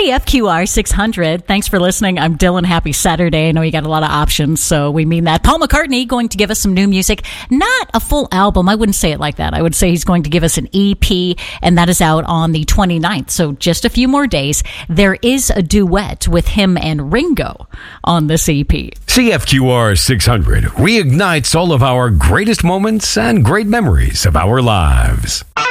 CFQR 600. Thanks for listening. I'm Dylan. Happy Saturday. I know you got a lot of options, so we mean that. Paul McCartney going to give us some new music. Not a full album. I wouldn't say it like that. I would say he's going to give us an EP, and that is out on the 29th. So just a few more days. There is a duet with him and Ringo on this EP. CFQR 600 reignites all of our greatest moments and great memories of our lives.